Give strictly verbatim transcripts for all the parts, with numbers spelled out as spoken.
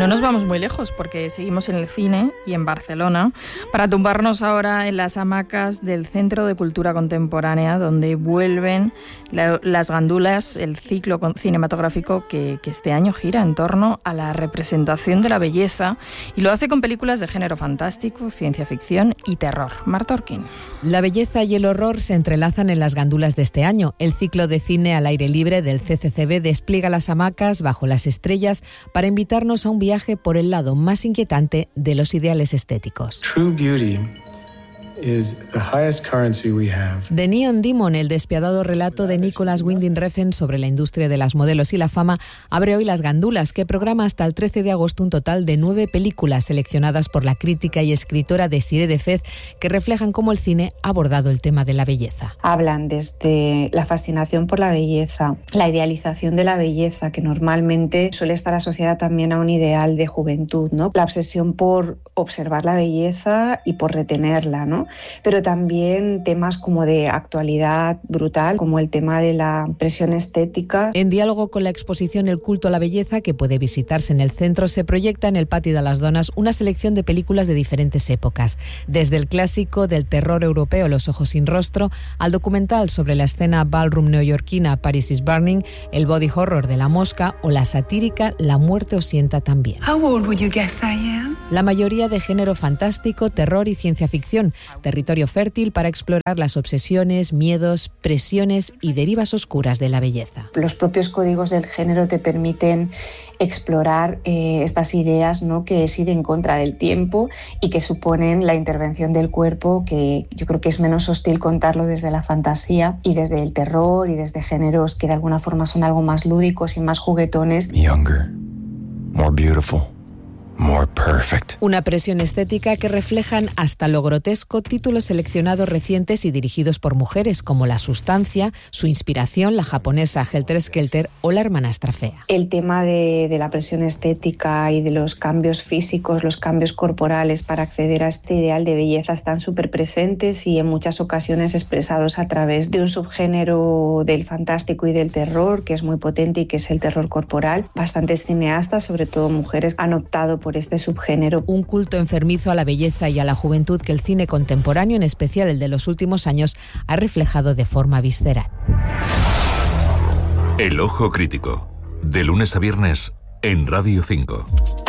No nos vamos muy lejos porque seguimos en el cine y en Barcelona para tumbarnos ahora en las hamacas del Centro de Cultura Contemporánea, donde vuelven la, las gandulas, el ciclo cinematográfico que, que este año gira en torno a la representación de la belleza, y lo hace con películas de género fantástico, ciencia ficción y terror. Marta Orquín. La belleza y el horror se entrelazan en las gandulas de este año. El ciclo de cine al aire libre del C C C B despliega las hamacas bajo las estrellas para invitarnos a un viaje por el lado más inquietante de los ideales estéticos. True beauty is the highest currency we have. The Neon Demon, el despiadado relato de Nicholas Winding Refn sobre la industria de las modelos y la fama, abre hoy las gandulas, que programa hasta el trece de agosto un total de nueve películas seleccionadas por la crítica y escritora Desiree Defez, que reflejan cómo el cine ha abordado el tema de la belleza. Hablan desde la fascinación por la belleza, la idealización de la belleza, que normalmente suele estar asociada también a un ideal de juventud, ¿no? La obsesión por observar la belleza y por retenerla, ¿no? Pero también temas como de actualidad brutal, como el tema de la presión estética. En diálogo con la exposición El culto a la belleza, que puede visitarse en el centro, se proyecta en el Patio de las Donas una selección de películas de diferentes épocas, desde el clásico del terror europeo Los ojos sin rostro, al documental sobre la escena ballroom neoyorquina Paris is Burning, el body horror de La mosca o la satírica La muerte os sienta también. How old would you guess I am? La mayoría de género fantástico, terror y ciencia ficción, territorio fértil para explorar las obsesiones, miedos, presiones y derivas oscuras de la belleza. Los propios códigos del género te permiten explorar eh, estas ideas, ¿no?, que es ir en contra del tiempo y que suponen la intervención del cuerpo, que yo creo que es menos hostil contarlo desde la fantasía y desde el terror y desde géneros que de alguna forma son algo más lúdicos y más juguetones. Younger, more beautiful. More perfect. Una presión estética que reflejan hasta lo grotesco títulos seleccionados recientes y dirigidos por mujeres, como La sustancia, su inspiración, la japonesa Helter Skelter o La hermanastra fea. El tema de, de la presión estética y de los cambios físicos, los cambios corporales para acceder a este ideal de belleza están súper presentes y en muchas ocasiones expresados a través de un subgénero del fantástico y del terror que es muy potente y que es el terror corporal. Bastantes cineastas, sobre todo mujeres, han optado por este subgénero. Un culto enfermizo a la belleza y a la juventud que el cine contemporáneo, en especial el de los últimos años, ha reflejado de forma visceral. El ojo crítico, de lunes a viernes en Radio cinco.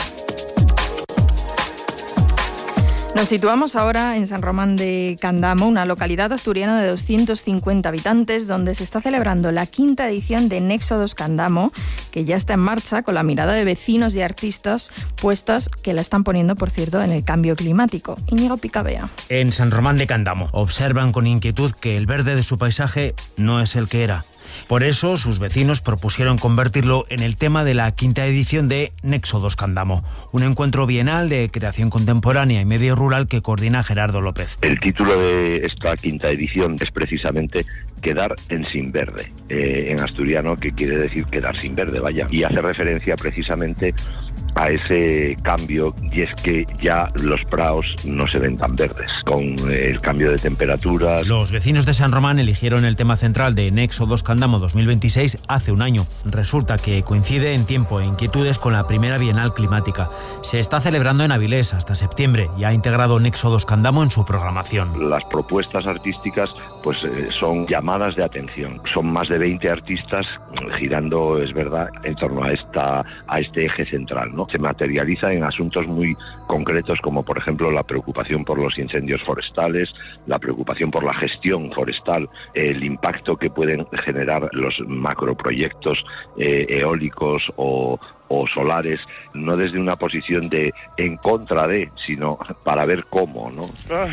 Nos situamos ahora en San Román de Candamo, una localidad asturiana de doscientos cincuenta habitantes, donde se está celebrando la quinta edición de Nexo dos Candamo, que ya está en marcha con la mirada de vecinos y artistas puestas que la están poniendo, por cierto, en el cambio climático. Íñigo Picabea. En San Román de Candamo observan con inquietud que el verde de su paisaje no es el que era. Por eso, sus vecinos propusieron convertirlo en el tema de la quinta edición de Nexo dos Candamo, un encuentro bienal de creación contemporánea y medio rural que coordina Gerardo López. El título de esta quinta edición es precisamente Quedar en sin verde, eh, en asturiano, que quiere decir quedar sin verde, vaya, y hace referencia precisamente a ese cambio, y es que ya los praos no se ven tan verdes, con el cambio de temperaturas. Los vecinos de San Román eligieron el tema central de Nexo dos Candamo dos mil veintiséis hace un año. Resulta que coincide en tiempo e inquietudes con la primera Bienal Climática. Se está celebrando en Avilés hasta septiembre y ha integrado Nexo dos Candamo en su programación. Las propuestas artísticas pues eh, son llamadas de atención. Son más de veinte artistas girando, es verdad, en torno a esta a este eje central, ¿no? Se materializa en asuntos muy concretos, como por ejemplo la preocupación por los incendios forestales, la preocupación por la gestión forestal, el impacto que pueden generar los macroproyectos eh, eólicos o, o solares, no desde una posición de en contra de, sino para ver cómo, ¿no?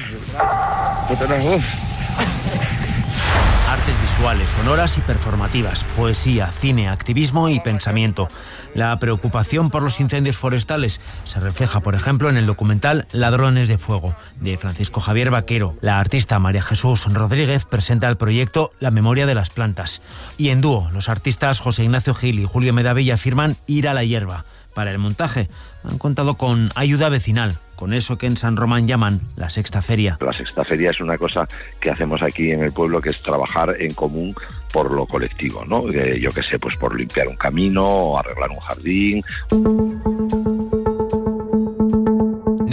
Artes visuales, sonoras y performativas, poesía, cine, activismo y pensamiento. La preocupación por los incendios forestales se refleja, por ejemplo, en el documental Ladrones de Fuego, de Francisco Javier Vaquero. La artista María Jesús Rodríguez presenta el proyecto La memoria de las plantas. Y en dúo, los artistas José Ignacio Gil y Julio Medavilla firman Ir a la hierba. Para el montaje han contado con ayuda vecinal, con eso que en San Román llaman la sexta feria. La sexta feria es una cosa que hacemos aquí en el pueblo, que es trabajar en común por lo colectivo, ¿no? Eh, yo qué sé, pues por limpiar un camino o arreglar un jardín.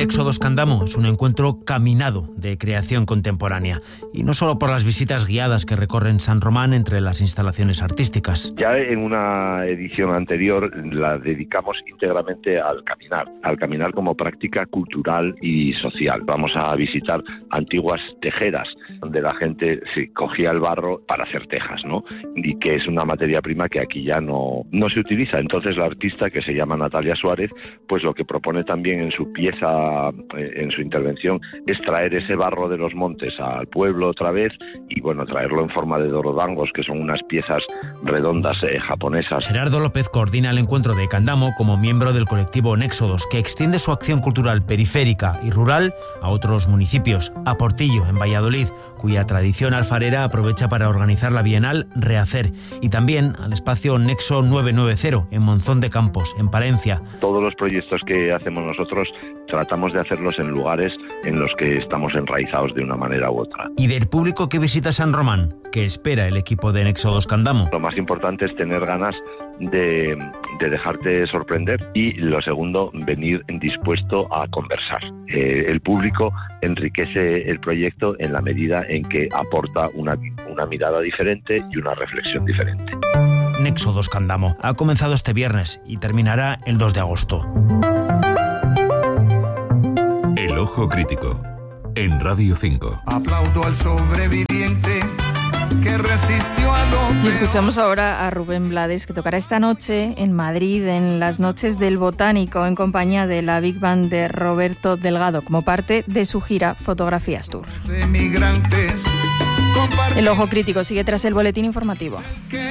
Éxodos Candamo es un encuentro caminado de creación contemporánea, y no solo por las visitas guiadas que recorren San Román entre las instalaciones artísticas. Ya en una edición anterior la dedicamos íntegramente al caminar, al caminar como práctica cultural y social. Vamos a visitar antiguas tejeras, donde la gente se cogía el barro para hacer tejas, ¿no? Y que es una materia prima que aquí ya no, no se utiliza. Entonces la artista, que se llama Natalia Suárez, pues lo que propone también en su pieza, en su intervención, es traer ese barro de los montes al pueblo otra vez y, bueno, traerlo en forma de dorodangos, que son unas piezas redondas eh, japonesas. Gerardo López coordina el encuentro de Candamo como miembro del colectivo Néxodos, que extiende su acción cultural periférica y rural a otros municipios. A Portillo, en Valladolid, cuya tradición alfarera aprovecha para organizar la bienal Rehacer, y también al espacio Nexo novecientos noventa, en Monzón de Campos, en Palencia. Todos los proyectos que hacemos nosotros tratamos de hacerlos en lugares en los que estamos enraizados de una manera u otra. ¿Y del público que visita San Román, qué espera el equipo de Éxodos Candamo? Lo más importante es tener ganas de, de dejarte sorprender, y lo segundo, venir dispuesto a conversar. Eh, el público enriquece el proyecto en la medida en que aporta una, una mirada diferente y una reflexión diferente. Éxodos Candamo ha comenzado este viernes y terminará el dos de agosto. El Ojo Crítico, en Radio cinco. Aplaudo al sobreviviente que resistió a lo Y escuchamos ahora a Rubén Blades, que tocará esta noche en Madrid, en las Noches del Botánico, en compañía de la Big Band de Roberto Delgado, como parte de su gira Fotografías Tour. emigrantes. El Ojo Crítico sigue tras el boletín informativo.